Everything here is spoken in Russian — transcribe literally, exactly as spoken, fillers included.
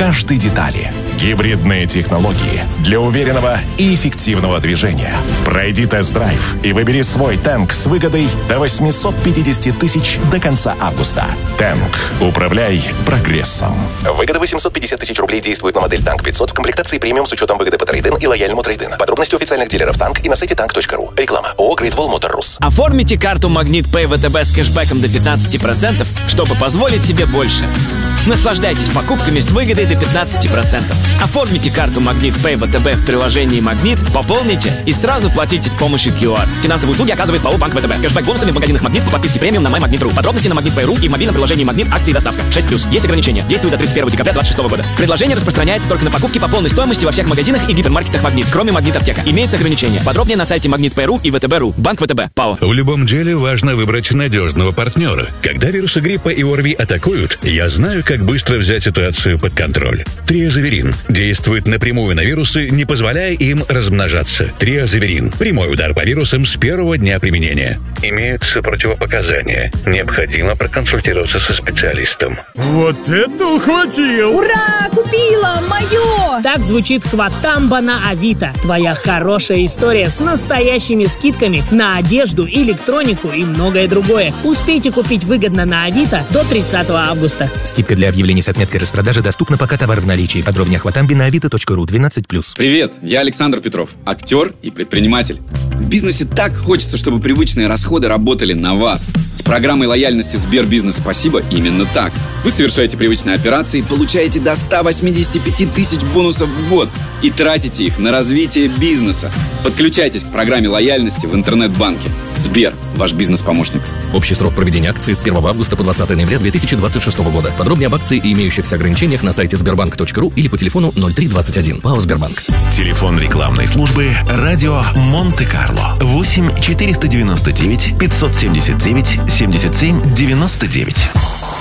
каждой детали. Гибридные технологии для уверенного и эффективного движения. Пройди тест-драйв и выбери свой Тэнк с выгодой до восемьсот пятьдесят тысяч до конца августа. Тэнк. Управляй прогрессом. Выгода восемьсот пятьдесят тысяч рублей действует на модель Танк пятьсот в комплектации премиум с учетом выгоды по трейд-ин и лояльному трейд-ин. Подробности у официальных дилеров Танк и на сайте танк точка ру. Реклама. ООО Great Wall Motor Rus. Оформите карту Магнит Pay ВТБ с кэшбэком до пятнадцати процентов, чтобы позволить себе больше. Наслаждайтесь покупками с выгодой до пятнадцати процентов. Оформите карту Магнит Pay ВТБ в приложении Магнит, пополните и сразу платите с помощью ку ар. Финансовые услуги оказывает ПАО Банк ВТБ. Кэшбэк бонусами в магазинах Магнит по подписке премиум на MyMagnet точка ру. Подробности на Магнит Pay точка ру и в мобильном приложении Магнит. Акции и доставка. шесть плюс. Есть ограничения. Действует до тридцать первого декабря двадцать шестого года. Предложение распространяется только на покупки по полной стоимости во всех магазинах и гипермаркетах Магнит, кроме Магнит Аптека. Имеются ограничения. Подробнее на сайте Магнит Pay точка ру и ВТБ точка ру. Банк ВТБ. ПАО. В любом деле важно выбрать надежного партнера. Когда вирусы гриппа и ОРВИ атакуют, я знаю, как быстро взять ситуацию под контроль. Триазаверин действует напрямую на вирусы, не позволяя им размножаться. Триазаверин. Прямой удар по вирусам с первого дня применения. Имеются противопоказания. Необходимо проконсультироваться со специалистом. Вот это ухватил! Ура! Купила! Мое! Так звучит Хватамба на Авито. Твоя хорошая история с настоящими скидками на одежду, электронику и многое другое. Успейте купить выгодно на Авито до тридцатого августа. Скидка для объявлений с отметкой распродажи доступна, пока товар в наличии. Подробнее о Хватамбе на авито точка ру. двенадцать плюс. Привет, я Александр Петров, актер и предприниматель. В бизнесе так хочется, чтобы привычные расходы работали на вас. С программой лояльности Сбербизнес Спасибо именно так. Вы совершаете привычные операции, получаете до ста восьмидесяти пяти тысяч бонусов в год и тратите их на развитие бизнеса. Подключайтесь к программе лояльности в интернет-банке. Сбер, ваш бизнес-помощник. Общий срок проведения акции с первого августа по двадцатое ноября две тысячи двадцать шестого года. Подробнее об акции и имеющихся ограничениях на сайте сбербанк точка ру или по телефону ноль три двадцать один. ПАО «Сбербанк». Телефон рекламной службы «Радио Монте-Карло». восемь четыреста девяносто девять пятьсот семьдесят девять семьдесят семь девяносто девять.